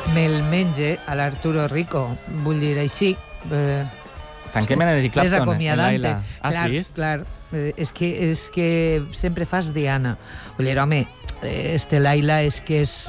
me'l menge a l'Arturo Rico. Vull dir, així... Tanquem en Eric Clapton, desacomiadante. Laila. Has vist? Clar, és que sempre fas Diana. Vull dir, home, Laila és que és...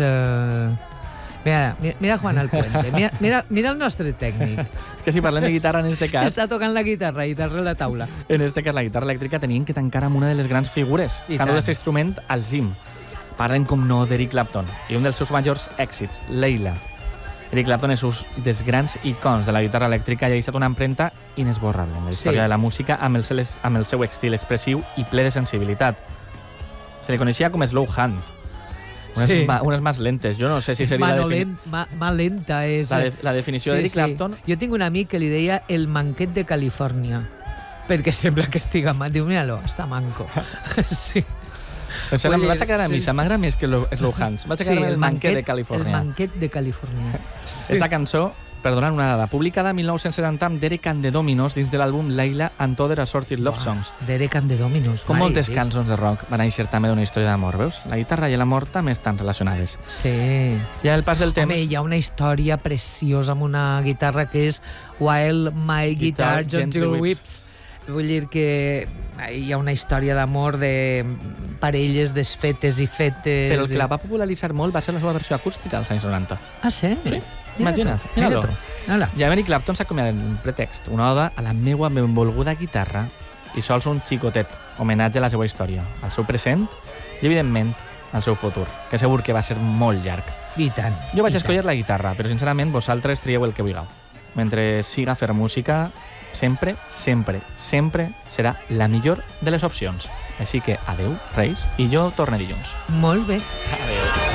Mira Juan Alpuente, mira el nostre tècnic. És que si parlem de guitarra en este cas... Està tocant la guitarra a la taula. En este cas, la guitarra elèctrica tenien que tancar amb una de les grans figures. Que no és instrument al cim. Parlen, com no, d'Eric Clapton. I un dels seus majors èxits, Leila. Eric Clapton és un dels grans icons de la guitarra elèctrica i ha deixat una empremta inesborrable en la història de la música amb el seu estil expressiu i ple de sensibilitat. Se li coneixia com Slow Hand. Unes más lentes. Jo no sé si seria Mà lenta és... La definició d'Eric Clapton... Jo tinc un amic que li deia el manquet de Califòrnia, perquè sembla que estiga mal. Diu, mira-lo, està manco. Sí. Em vaig a quedar a missa, m'agrada més que Slow Hands. Vaig a quedar el manquet de Califòrnia. El manquet de Califòrnia. Esta cançó, per donar una dada, publicada en 1970 amb Derek and the Dominos dins de l'àlbum Laila and Other Assorted Love Songs. Derek and the Dominos. Com moltes cançons de rock van néixer també d'una història d'amor, veus? La guitarra i l'amor també estan relacionades. Sí. I el pas del temps... Home, hi ha una història preciosa amb una guitarra que és While My Guitar Gently Weeps. Vull dir que hi ha una història d'amor de parelles desfetes i fetes... Però el que la va popularitzar molt va ser la seva versió acústica als anys 90. Ah, sí? Sí. Imagina't, mira-lo. I Eric Clapton s'acomiada en pretext, una oda a la meua benvolguda guitarra i sols un xicotet homenatge a la seva història, al seu present i, evidentment, al seu futur, que segur que va ser molt llarg. I tant. Jo vaig escollir la guitarra, però, sincerament, vosaltres trieu el que vulgueu. Mentre siga fer música, sempre, sempre, sempre serà la millor de les opcions. Així que adeu, Reis, i jo torne dilluns. Molt bé. Adeu.